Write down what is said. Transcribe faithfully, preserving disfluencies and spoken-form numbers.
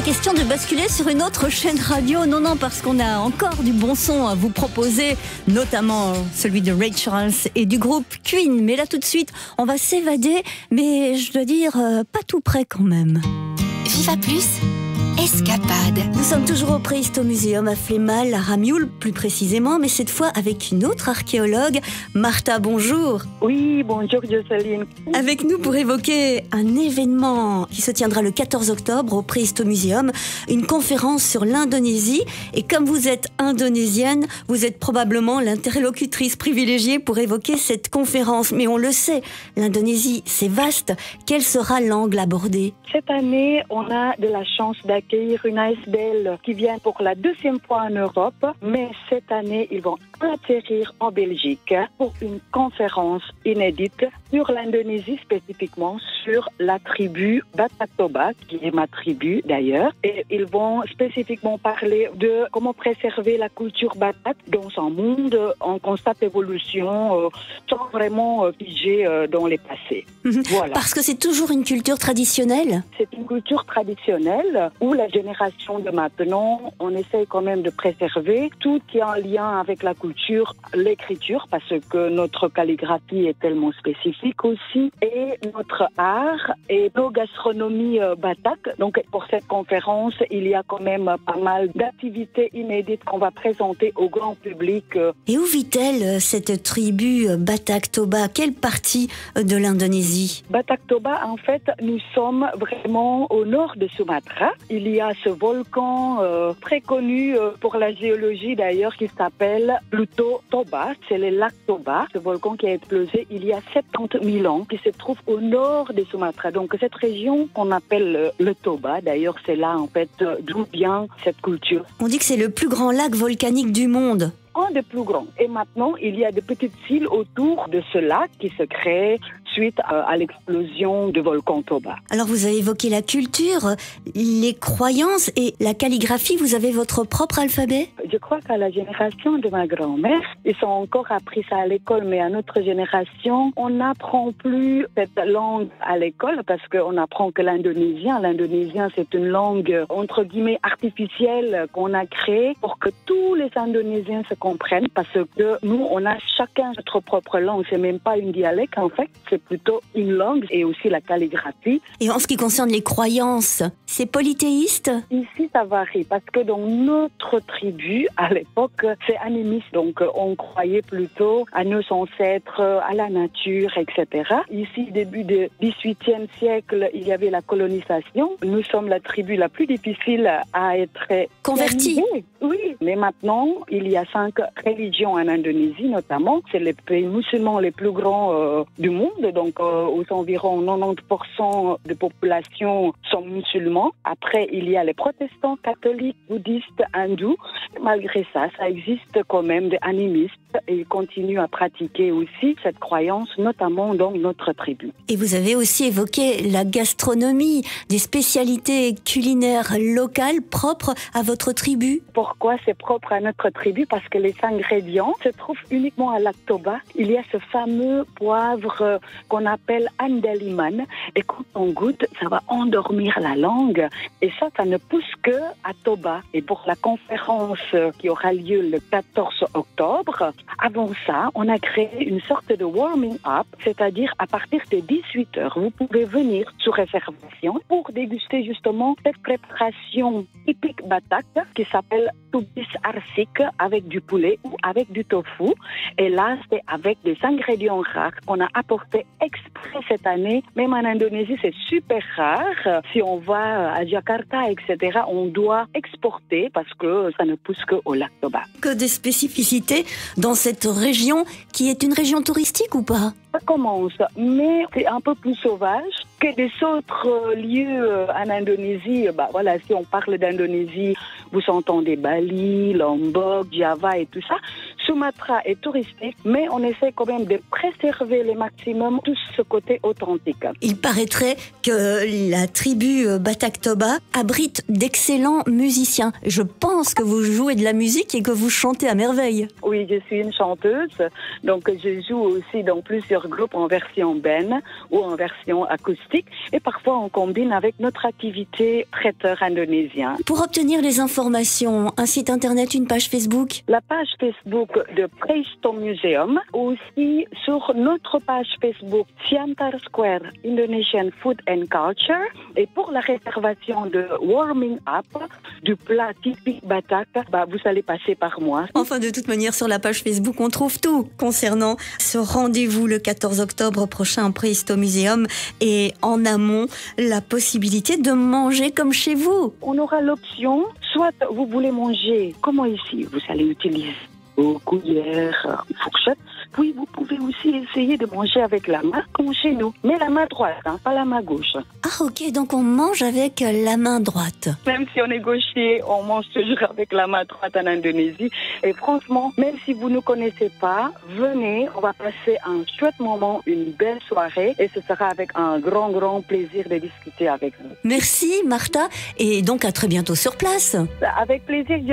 question de basculer sur une autre chaîne radio. Non, non, parce qu'on a encore du bon son à vous proposer, notamment celui de Ray Charles et du groupe Queen. Mais là, tout de suite, on va s'évader, mais je dois dire, euh, pas tout près quand même. Viva Plus, escapade. Nous sommes toujours au Préhistomuséum à Flémal, à Ramioul plus précisément, mais cette fois avec une autre archéologue. Martha, bonjour. Oui, bonjour Jocelyne. Avec nous pour évoquer un événement qui se tiendra le quatorze octobre au Préhistomuséum, une conférence sur l'Indonésie. Et comme vous êtes indonésienne, vous êtes probablement l'interlocutrice privilégiée pour évoquer cette conférence. Mais on le sait, l'Indonésie, c'est vaste. Quel sera l'angle abordé ? Cette année, on a de la chance d'accueillir une A S B L qui vient pour la deuxième fois en Europe. Mais cette année, ils vont atterrir en Belgique pour une conférence inédite sur l'Indonésie, spécifiquement sur la tribu Batak Toba, qui est ma tribu d'ailleurs. Et ils vont spécifiquement parler de comment préserver la culture Batak dans un monde en constante évolution, euh, sans vraiment euh, figer euh, dans les passés. Voilà. Parce que c'est toujours une culture traditionnelle. C'est une culture traditionnelle où la génération de maintenant, on essaye quand même de préserver tout qui est en lien avec la culture, l'écriture, parce que notre calligraphie est tellement spécifique aussi, et notre art et nos gastronomies euh, batak. Donc pour cette conférence, il y a quand même pas mal d'activités inédites qu'on va présenter au grand public. Et où vit-elle cette tribu Batak Toba ? Quelle partie de l'Indonésie ? Batak Toba, en fait, nous sommes vraiment au nord de Sumatra. Il y a ce volcan euh, très connu euh, pour la géologie d'ailleurs qui s'appelle Pluto Toba. C'est le lac Toba, ce volcan qui a explosé il y a soixante mille ans, qui se trouve au nord de Sumatra. Donc cette région qu'on appelle euh, le Toba, d'ailleurs c'est là en fait euh, d'où vient cette culture. On dit que c'est le plus grand lac volcanique du monde. Un des plus grands. Et maintenant, il y a de petites îles autour de ce lac qui se créent suite à l'explosion du volcan Toba. Alors vous avez évoqué la culture, les croyances et la calligraphie. Vous avez votre propre alphabet ? Je crois qu'à la génération de ma grand-mère, ils ont encore appris ça à l'école, mais à notre génération, on n'apprend plus cette langue à l'école parce qu'on apprend que l'indonésien. L'indonésien, c'est une langue entre guillemets artificielle qu'on a créée pour que tous les Indonésiens se comprennent, parce que nous, on a chacun notre propre langue. C'est même pas une dialecte en fait, c'est plutôt une langue et aussi la calligraphie. Et en ce qui concerne les croyances, c'est polythéiste ? Ici, ça varie parce que dans notre tribu, à l'époque, c'est animiste. Donc, on croyait plutôt à nos ancêtres, à la nature, et cetera. Ici, début du dix-huitième siècle, il y avait la colonisation. Nous sommes la tribu la plus difficile à être convertie. Oui, mais maintenant, il y a cinq religions en Indonésie, notamment. C'est les pays musulmans les plus grands euh, du monde. Donc, euh, aux environs quatre-vingt-dix pour cent de population sont musulmans. Après, il y a les protestants, catholiques, bouddhistes, hindous. Malgré ça, ça existe quand même des animistes et ils continuent à pratiquer aussi cette croyance, notamment dans notre tribu. Et vous avez aussi évoqué la gastronomie, des spécialités culinaires locales propres à votre tribu. Pourquoi c'est propre à notre tribu ? Parce que les ingrédients se trouvent uniquement à Lac Toba. Il y a ce fameux poivre qu'on appelle andaliman. Et quand on goûte, ça va endormir la langue. Et ça, ça ne pousse que à Toba. Et pour la conférence qui aura lieu le quatorze octobre, avant ça, on a créé une sorte de warming up, c'est-à-dire à partir de dix-huit heures, vous pouvez venir sous réservation pour déguster justement cette préparation typique Batak qui s'appelle Tubis Arsik avec du poulet ou avec du tofu. Et là, c'est avec des ingrédients rares qu'on a apportés exprès cette année. Même en Indonésie, c'est super rare. Si on va à Jakarta, et cetera, on doit exporter parce que ça ne pousse qu'au lac Toba. Que des spécificités dans cette région qui est une région touristique ou pas ? Ça commence, mais c'est un peu plus sauvage que des autres lieux en Indonésie. Bah voilà, si on parle d'Indonésie, vous entendez Bali, Lombok, Java et tout ça. Sumatra est touristique, mais on essaie quand même de préserver le maximum tout ce côté authentique. Il paraîtrait que la tribu Batak Toba abrite d'excellents musiciens. Je pense que vous jouez de la musique et que vous chantez à merveille. Oui, je suis une chanteuse, donc je joue aussi dans plusieurs groupes en version ben ou en version acoustique et parfois on combine avec notre activité traiteur indonésien. Pour obtenir les informations, un site internet, une page Facebook? La page Facebook de Praesto Museum, aussi sur notre page Facebook Siantar Square Indonesian Food and Culture. Et pour la réservation de warming up du plat typique Batak, bah, vous allez passer par moi. Enfin, de toute manière, sur la page Facebook, on trouve tout concernant ce rendez-vous le quatorze octobre prochain au Praesto Museum et en amont, la possibilité de manger comme chez vous. On aura l'option, soit vous voulez manger comme ici, vous allez utiliser vos cuillères, fourchettes, puis vous pouvez aussi essayer de manger avec la main comme chez nous, mais la main droite, hein, pas la main gauche. Ah ok, donc on mange avec la main droite. Même si on est gaucher, on mange toujours avec la main droite en Indonésie. Et franchement, même si vous ne connaissez pas, venez, on va passer un chouette moment, une belle soirée, et ce sera avec un grand, grand plaisir de discuter avec vous. Merci Martha, et donc à très bientôt sur place. Avec plaisir.